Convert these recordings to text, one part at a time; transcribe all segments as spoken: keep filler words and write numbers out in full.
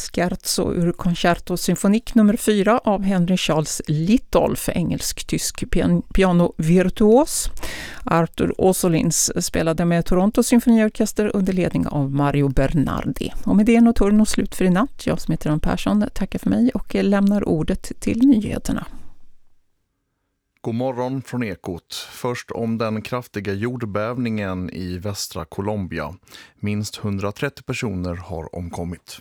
Scherzo ur Concerto Symfonique nummer fyra av Henry Charles Littolf, engelsk-tysk pian- pianovirtuos. Arthur Osolins spelade med Toronto symfoniorkester under ledning av Mario Bernardi. Och med det är nog turn slut för i natt. Jag som heter Ann Persson tackar för mig och lämnar ordet till nyheterna. God morgon från Ekot. Först om den kraftiga jordbävningen i västra Colombia. Minst hundratrettio personer har omkommit.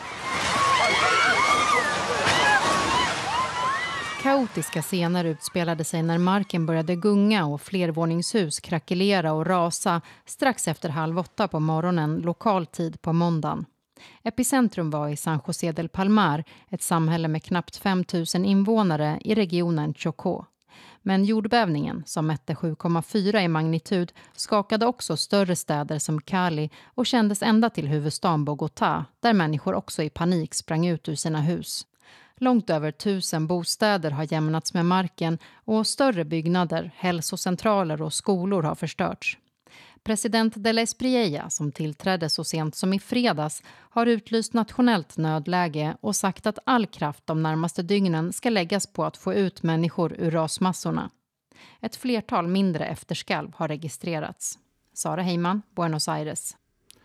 Kaotiska scener utspelade sig när marken började gunga och flervåningshus krackelera och rasa strax efter halv åtta på morgonen lokal tid på måndagen. Epicentrum var i San José del Palmar, ett samhälle med knappt fem tusen invånare i regionen Chocó. Men jordbävningen, som mätte sju komma fyra i magnitud, skakade också större städer som Cali och kändes ända till huvudstaden Bogotá, där människor också i panik sprang ut ur sina hus. Långt över tusen bostäder har jämnats med marken och större byggnader, hälsocentraler och skolor har förstörts. President de la Espriella, som tillträdde så sent som i fredags, har utlyst nationellt nödläge och sagt att all kraft de närmaste dygnen ska läggas på att få ut människor ur rasmassorna. Ett flertal mindre efterskalv har registrerats. Sara Heiman, Buenos Aires.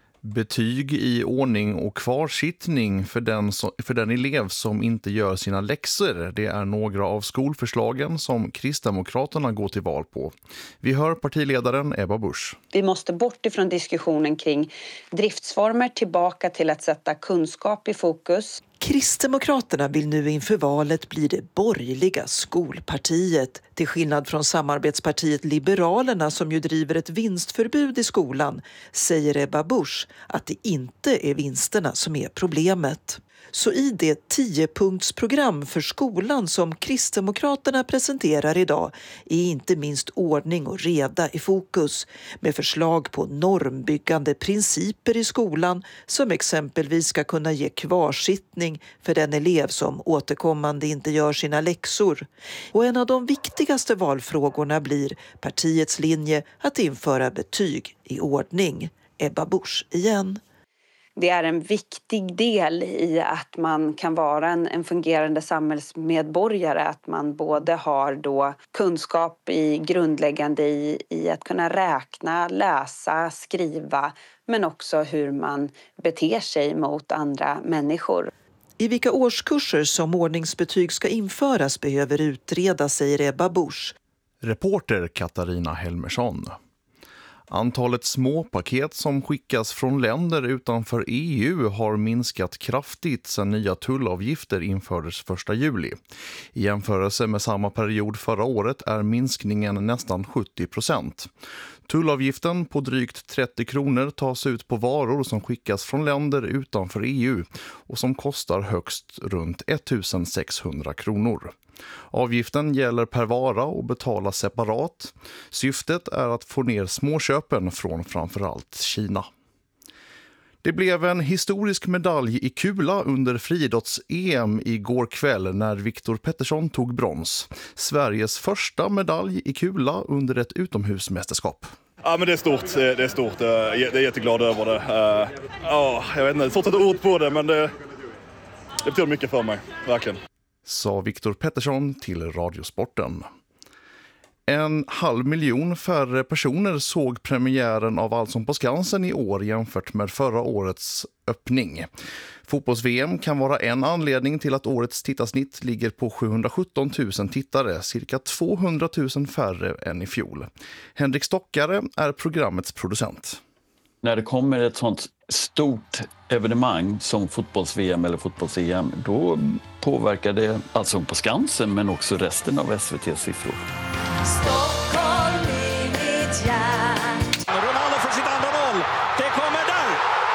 Betyg i ordning och kvarsittning för den, som, för den elev som inte gör sina läxor. Det är några av skolförslagen som Kristdemokraterna går till val på. Vi hör partiledaren Ebba Busch. Vi måste bort ifrån diskussionen kring driftsformer tillbaka till att sätta kunskap i fokus. Kristdemokraterna vill nu inför valet bli det borgerliga skolpartiet. Till skillnad från samarbetspartiet Liberalerna som ju driver ett vinstförbud i skolan, säger Ebba Busch att det inte är vinsterna som är problemet. Så i det tiopunktsprogram för skolan som Kristdemokraterna presenterar idag är inte minst ordning och reda i fokus, med förslag på normbyggande principer i skolan som exempelvis ska kunna ge kvarsittning för den elev som återkommande inte gör sina läxor. Och en av de viktigaste valfrågorna blir partiets linje att införa betyg i ordning. Ebba Busch igen. Det är en viktig del i att man kan vara en, en fungerande samhällsmedborgare. Att man både har då kunskap i grundläggande i, i att kunna räkna, läsa, skriva. Men också hur man beter sig mot andra människor. I vilka årskurser som ordningsbetyg ska införas behöver utredas, säger Ebba Busch. Reporter Katarina Helmersson. Antalet småpaket som skickas från länder utanför E U har minskat kraftigt sedan nya tullavgifter infördes första juli. I jämförelse med samma period förra året är minskningen nästan sjuttio procent. Tullavgiften på drygt trettio kronor tas ut på varor som skickas från länder utanför E U och som kostar högst runt ettusensexhundra kronor. Avgiften gäller per vara och betalas separat. Syftet är att få ner småköpen från framförallt Kina. Det blev en historisk medalj i kula under friidrotts-E M igår kväll när Viktor Pettersson tog brons. Sveriges första medalj i kula under ett utomhusmästerskap. Ja, men det är stort. Det är stort. Jag är jätteglad över det. Ja, jag vet inte, jag har fått ett ord på det, men det, det betyder mycket för mig, verkligen. Sa Viktor Pettersson till Radiosporten. En halv miljon färre personer såg premiären av Allsång på Skansen i år jämfört med förra årets öppning. Fotbolls-V M kan vara en anledning till att årets tittarsnitt ligger på sjuhundrasjutton tusen tittare, cirka tvåhundratusen färre än i fjol. Henrik Stockare är programmets producent. När det kommer ett sånt stort evenemang som fotbolls-V M eller fotbolls-E M, då påverkar det Allsång på Skansen men också resten av S V T:s siffror. Stockholm i mitt hjärta. Ronaldo för sitt andra mål. Det kommer där.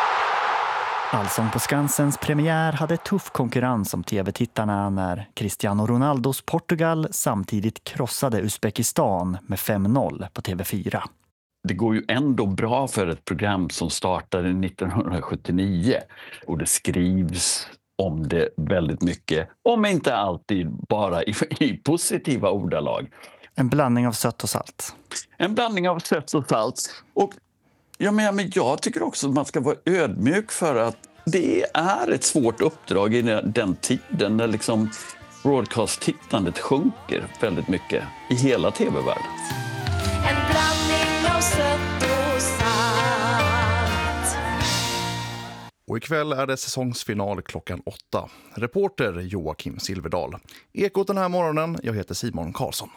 Allsång på Skansens premiär hade tuff konkurrens om tv-tittarna när Cristiano Ronaldos Portugal samtidigt krossade Uzbekistan med fem noll på T V fyra. Det går ju ändå bra för ett program som startade nittonhundrasjuttionio och det skrivs om det väldigt mycket, om inte alltid bara i, i positiva ordalag. En blandning av sött och salt. En blandning av sött och salt. Och jag menar, men jag tycker också att man ska vara ödmjuk för att Det är ett svårt uppdrag i den tiden när liksom broadcast-tittandet sjunker väldigt mycket i hela tv-världen. En blandning av sött och salt. Och ikväll är det säsongsfinal klockan åtta. Reporter Joakim Silverdal. Ekot den här morgonen, jag heter Simon Karlsson.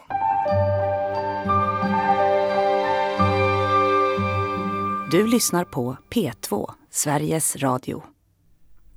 Du lyssnar på P två, Sveriges Radio.